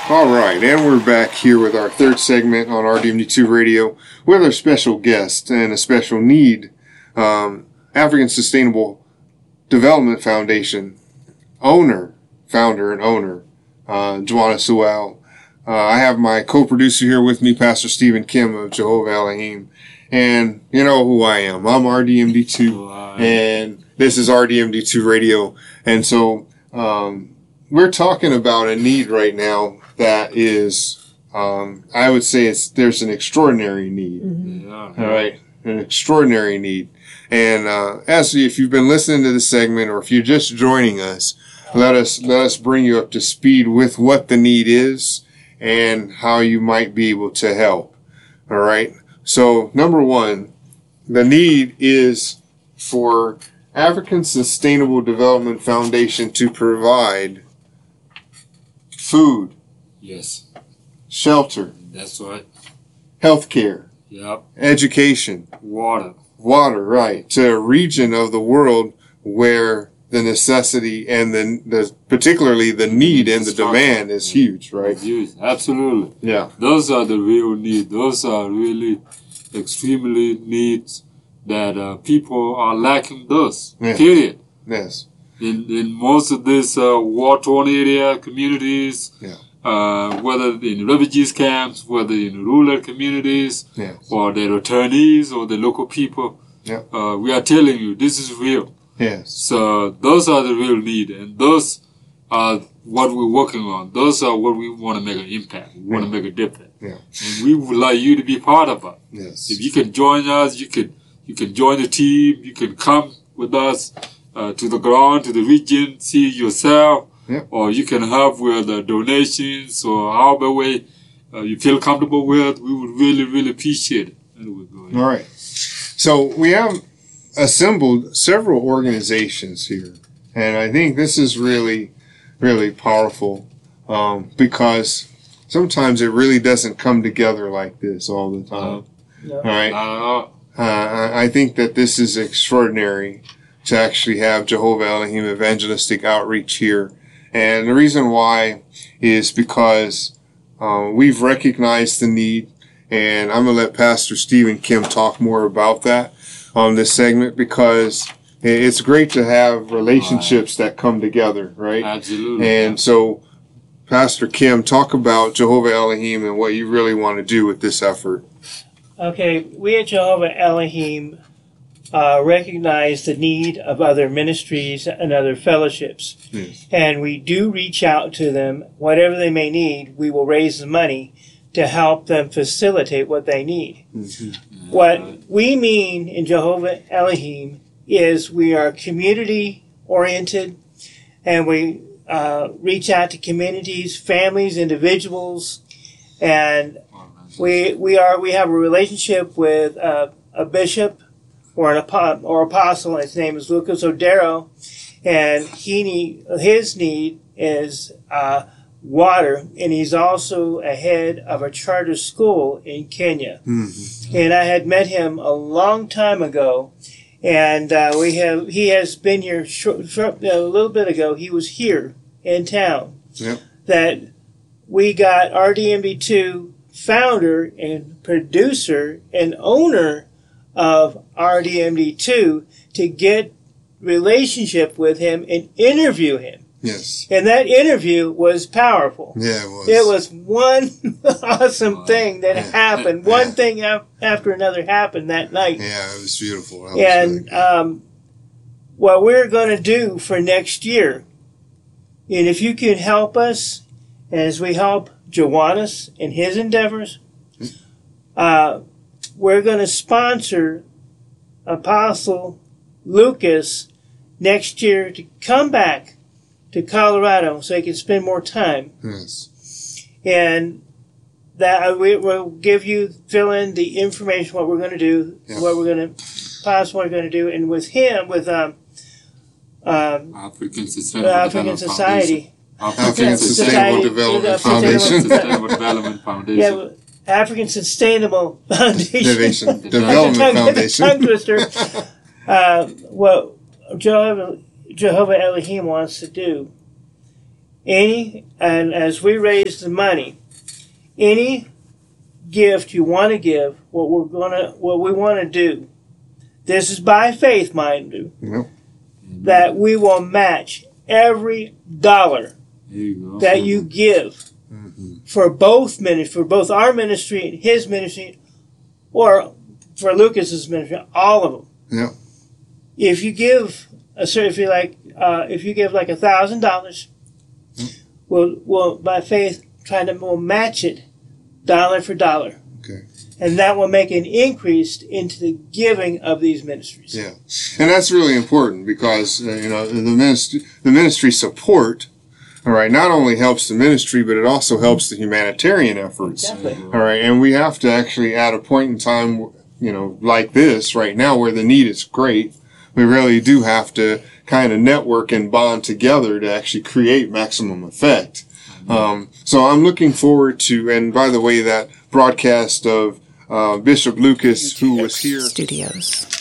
All right, and we're back here with our third segment on RDMD2 Radio with our special guest and a special need, African Sustainable Development Foundation founder and owner, Joanna Sewell. I have my co-producer here with me, Pastor Stephen Kim of Jehovah Elohim, and you know who I am. I'm RDMD2, and this is RDMD2 Radio, and so we're talking about a need right now that is, I would say there's an extraordinary need. Mm-hmm. Yeah. All right. An extraordinary need. And, if you've been listening to this segment or if you're just joining us, let us bring you up to speed with what the need is and how you might be able to help. All right. So number one, the need is for African Sustainable Development Foundation to provide food. Yes. Shelter. That's right. Healthcare. Yep. Education. Water, right. To a region of the world where the necessity and particularly the need and the demand is huge, right? Huge. Absolutely. Yeah. Those are the real needs. Those are really extremely needs that people are lacking those. Yeah. Period. Yes. In most of these war-torn area communities, yeah. Whether in refugees camps, whether in rural communities, yes. or the returnees or the local people, yeah. We are telling you this is real. Yes. So those are the real need, and those are what we're working on. Those are what we want to make an impact. We want to make a difference. Yeah. And we would like you to be part of it. Yes. If you can join us, you can join the team. You can come with us to the ground, to the region, see yourself. Yep. Or you can help with donations or however way you feel comfortable with. We would really, really appreciate it. All right. So we have assembled several organizations here, and I think this is really, really powerful because sometimes it really doesn't come together like this all the time. No. All right. I think that this is extraordinary to actually have Jehovah Elohim evangelistic outreach here. And the reason why is because we've recognized the need, and I'm going to let Pastor Stephen Kim talk more about that on this segment because it's great to have relationships that come together, right? Absolutely. And so, Pastor Kim, talk about Jehovah Elohim and what you really want to do with this effort. Okay, we at Jehovah Elohim recognize the need of other ministries and other fellowships. Yes. And we do reach out to them. Whatever they may need, we will raise the money to help them facilitate what they need. Mm-hmm. What we mean in Jehovah Elohim is we are community-oriented, and we reach out to communities, families, individuals, and we have a relationship with a bishop or apostle, and his name is Lucas Odero, and his need is water, and he's also a head of a charter school in Kenya. Mm-hmm. And I had met him a long time ago, and he has been here a little bit ago. He was here in town. Yep. That we got RDMD2 founder and producer and owner of RDMD2 to get relationship with him and interview him. Yes. And that interview was powerful. Yeah, it was. It was one awesome thing that happened. One thing after another happened that night. Yeah, it was beautiful. And what we're going to do for next year, and if you can help us as we help Joannis in his endeavors, we're going to sponsor Apostle Lucas next year to come back to Colorado so he can spend more time. Yes. And that we will fill in the information, what we're going to do, what we're going to possibly going to do, and with him, with African Society. African Sustainable Development Foundation. Yeah, African Sustainable Foundation. Development Foundation. Tongue twister. What Jehovah Elohim wants to do And as we raise the money, any gift you want to give, what we want to do, this is by faith, mind you, Yep. that we will match every dollar There you go. that you give for both ministries, for both our ministry and his ministry, or for Lucas's ministry, all of them. Yep. If you give if you give like $1,000, we'll by faith we'll match it dollar for dollar. Okay. And that will make an increase into the giving of these ministries. Yeah, and that's really important because the ministry support, all right, not only helps the ministry, but it also helps the humanitarian efforts. Exactly. All right, and we have to actually, at a point in time, like this right now, where the need is great, we really do have to kind of network and bond together to actually create maximum effect. So I'm looking forward to, and by the way, that broadcast of Bishop Lucas, who was here. Studios.